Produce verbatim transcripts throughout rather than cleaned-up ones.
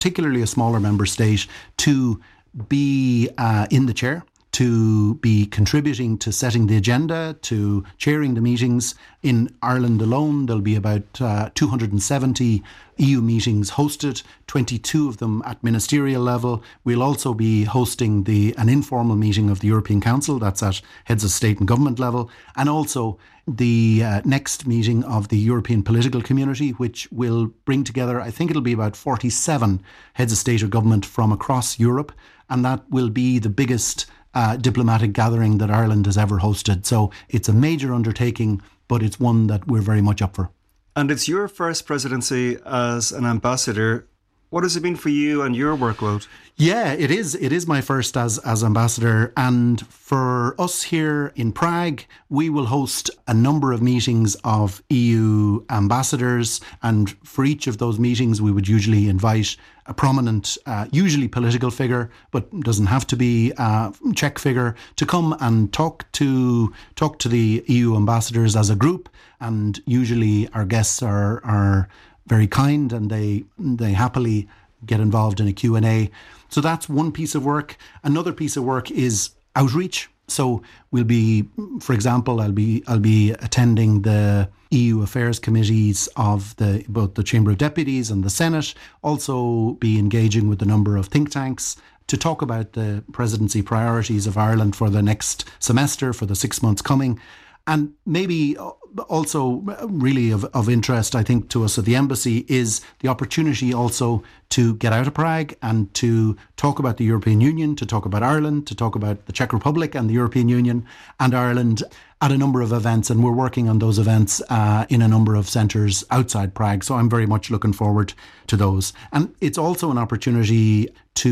particularly a smaller member state, to be uh, in the chair, to be contributing to setting the agenda, to chairing the meetings. In Ireland alone, there'll be about uh, two hundred seventy E U meetings hosted, twenty-two of them at ministerial level. We'll also be hosting the an informal meeting of the European Council, that's at heads of state and government level, and also the uh, next meeting of the European Political Community, which will bring together, I think it'll be about forty-seven heads of state or government from across Europe, and that will be the biggest Uh, diplomatic gathering that Ireland has ever hosted. So it's a major undertaking, but it's one that we're very much up for. And it's your first presidency as an ambassador. What has it been for you and your workload? Yeah, it is. It is my first as, as ambassador. And for us here in Prague, we will host a number of meetings of E U ambassadors. And for each of those meetings, we would usually invite a prominent, uh, usually political figure, but doesn't have to be a Czech figure, to come and talk to talk to the E U ambassadors as a group. And usually our guests are are very kind, and they they happily get involved in a Q and A. So that's one piece of work. Another piece of work is outreach. So we'll be, for example, I'll be I'll be attending the E U Affairs Committees of the both the Chamber of Deputies and the Senate. Also be engaging with a number of think tanks to talk about the presidency priorities of Ireland for the next semester, for the six months coming. And maybe also really of, of interest, I think, to us at the embassy is the opportunity also to get out of Prague and to talk about the European Union, to talk about Ireland, to talk about the Czech Republic and the European Union and Ireland at a number of events. And we're working on those events uh, in a number of centres outside Prague. So I'm very much looking forward to those. And it's also an opportunity to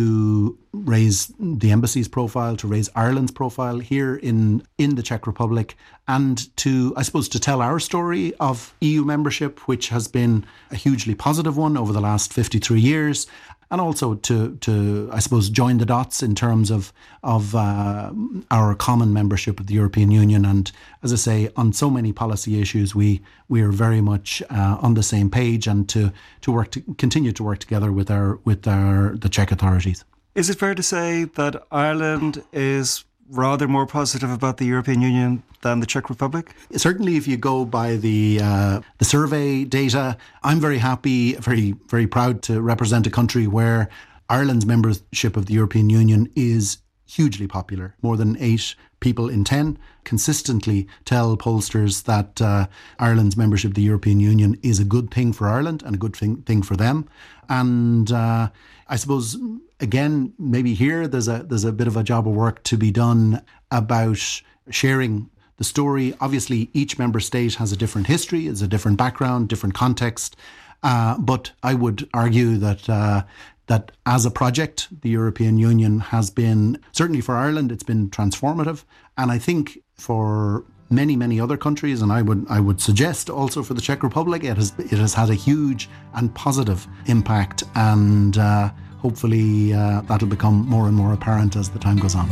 raise the embassy's profile, to raise Ireland's profile here in, in the Czech Republic, and to, I suppose, to tell our story of E U membership, which has been a hugely positive one over the last fifty-three years. And also to, to I suppose, join the dots in terms of of uh, our common membership of the European Union. And as I say, on so many policy issues, we we are very much uh, on the same page, and to to work to continue to work together with our with our the Czech authorities. Is it fair to say that Ireland is rather more positive about the European Union than the Czech Republic? Certainly, if you go by the uh, the survey data, I'm very happy, very, very proud to represent a country where Ireland's membership of the European Union is hugely popular. More than eight people in ten consistently tell pollsters that uh, Ireland's membership of the European Union is a good thing for Ireland and a good thing, thing for them. And uh, I suppose, again, maybe here there's a there's a bit of a job of work to be done about sharing the story. Obviously, each member state has a different history, has a different background, different context. Uh, but I would argue that uh, that as a project, the European Union has been, certainly for Ireland, it's been transformative. And I think for many, many other countries, and I would I would suggest also for the Czech Republic, it has it has had a huge and positive impact. And uh, hopefully uh, that'll become more and more apparent as the time goes on.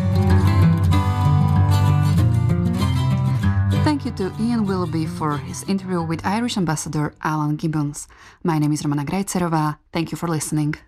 Thank you to Ian Willoughby for his interview with Irish Ambassador Alan Gibbons. My name is Romana Grajcerová. Thank you for listening.